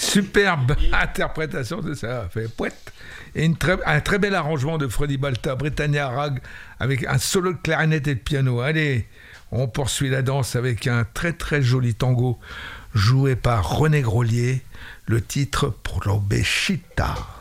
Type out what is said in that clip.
superbe interprétation de ça, fait poète. Et un très bel arrangement de Freddy Balta, Britannia Rag, avec un solo de clarinette et de piano. Allez, on poursuit la danse avec un très très joli tango joué par René Grolier, le titre Probeshita.